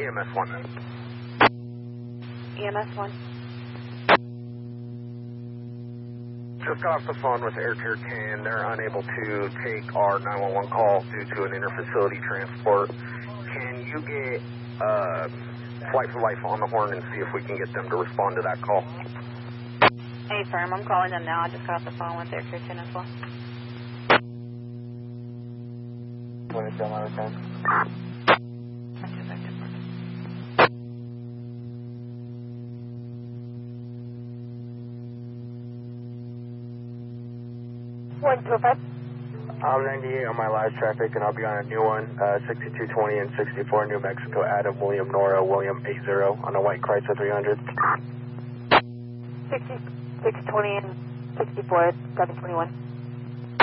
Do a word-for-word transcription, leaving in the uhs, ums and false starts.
M S one then. E M S one. Just got off the phone with Air Tier ten. They're unable to take our nine one one call due to an interfacility transport. Can you get uh, Flight for Life on the horn and see if we can get them to respond to that call? Hey, firm, I'm calling them now. I just got off the phone with Air Tier ten as well. What is your line of time? one two five. I'm ninety-eight on my live traffic, and I'll be on a new one, uh, sixty-two twenty and sixty-four, New Mexico, Adam, William, Nora, William, eight zero, on a white Chrysler three hundred. sixty-six twenty and sixty-four, seven twenty-one.